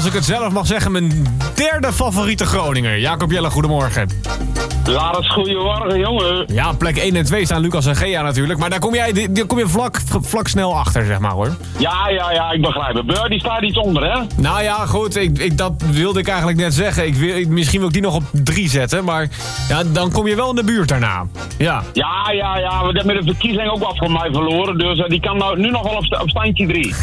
als ik het zelf mag zeggen, mijn derde favoriete Groninger. Jacob Jelle, goedemorgen. Laat het goeiemorgen, jongen. Ja, plek 1 en 2 staan Lucas en Gea natuurlijk. Maar daar kom je vlak snel achter, zeg maar, hoor. Ja, ik begrijp het. Birdie staat iets onder, hè? Nou ja, goed, dat wilde ik eigenlijk net zeggen. Misschien wil ik die nog op 3 zetten, maar ja, dan kom je wel in de buurt daarna. Ja. Ja, we hebben met de verkiezing ook wat van mij verloren. Dus die kan nou nu nog wel op standje 3.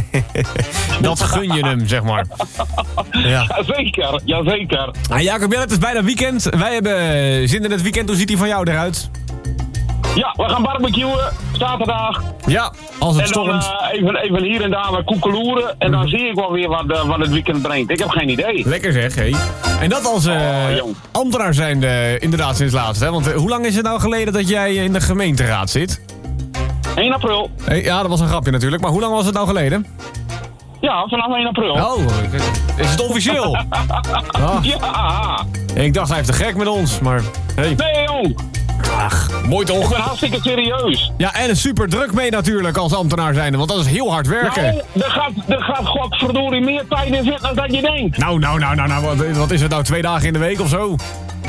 Dat gun je hem, zeg maar. Ja. Jazeker. Nou, Jacob Jelle, het is bijna weekend. Wij hebben zin in het weekend. Hoe ziet die van jou eruit? Ja, we gaan barbecuen, zaterdag. Ja, als het stormt. En dan even hier en daar wat koekeloeren. En dan zie ik wel weer wat het weekend brengt. Ik heb geen idee. Lekker zeg, hé. En dat als ambtenaar zijn inderdaad sinds laatst. Hè? Want hoe lang is het nou geleden dat jij in de gemeenteraad zit? 1 april. Ja, dat was een grapje natuurlijk. Maar hoe lang was het nou geleden? Ja, vanaf 1 april. Oh, is het officieel? Oh. Ja. Ik dacht, hij heeft te gek met ons, maar... Hey. Nee, jong. Ach, mooi toch? Ik ben hartstikke serieus. Ja, en super druk mee natuurlijk als ambtenaar zijnde, want dat is heel hard werken. Nou, er gaat godverdorie meer tijd in zitten dan je denkt. Nou, wat is het nou, 2 dagen in de week of zo?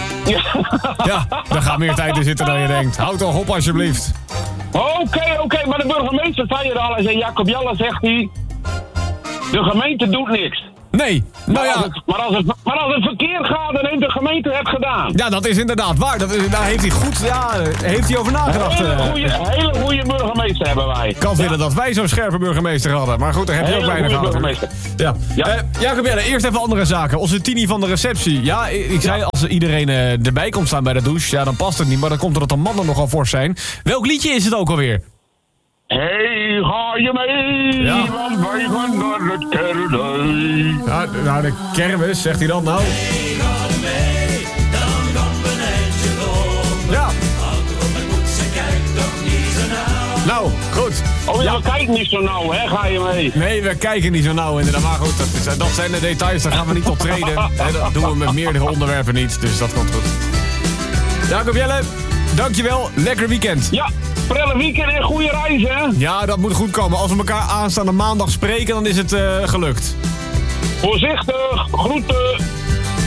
Ja, er gaat meer tijd in zitten dan je denkt. Houd toch op alsjeblieft. Oké, maar de burgemeester zei er al en zei Jacob Jelle, zegt hij... De gemeente doet niks. Nee, nou ja. Maar als het verkeerd gaat, dan heeft de gemeente het gedaan. Ja, dat is inderdaad waar. Daar heeft hij goed, heeft hij over nagedacht. Een hele goede burgemeester hebben wij. Ik kan willen dat wij zo'n scherpe burgemeester hadden. Maar goed, daar heb je ook weinig gehad. Ja. Jacob Jelle, eerst even andere zaken. Onze Tini van de receptie. Ja, ik zei als iedereen erbij komt staan bij de douche, ja, dan past het niet. Maar dan komt er dat de mannen nogal fors zijn. Welk liedje is het ook alweer? Hey, ga je mee? Ja. Want wij gaan naar het kermis. Ja, nou, de kermis, zegt hij dan nou. Hey, ga er mee, dan gaan we netjes door. Ja. Houd erop met poets en kijk toch niet zo nauw. Nou, goed. Oh ja, kijk niet zo nauw, hè? Ga je mee? Nee, we kijken niet zo nauw inderdaad. Maar goed, dat zijn de details, daar gaan we niet op treden. Dat doen we met meerdere onderwerpen niet, dus dat komt goed. Jacob Jelle, dankjewel. Lekker weekend. Ja, prille weekend en goede reis, hè? Ja, dat moet goed komen. Als we elkaar aanstaande maandag spreken, dan is het gelukt. Voorzichtig, groeten.